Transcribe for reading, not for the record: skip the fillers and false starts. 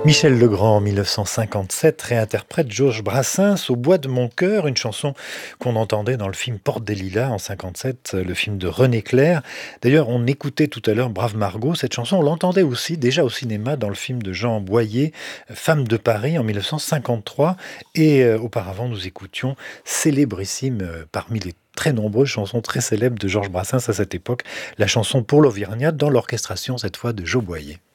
Michel Legrand, en 1957, réinterprète Georges Brassens au Bois de mon cœur, une chanson qu'on entendait dans le film Porte des Lilas en 57, le film de René Clair. D'ailleurs, on écoutait tout à l'heure Brave Margot. Cette chanson, on l'entendait aussi déjà au cinéma dans le film de Jean Boyer, Femme de Paris en 1953. Et auparavant, nous écoutions célébrissime parmi les très nombreuses chansons très célèbres de Georges Brassens à cette époque, la chanson Pour l'Auvergnat dans l'orchestration cette fois de Joe Boyer.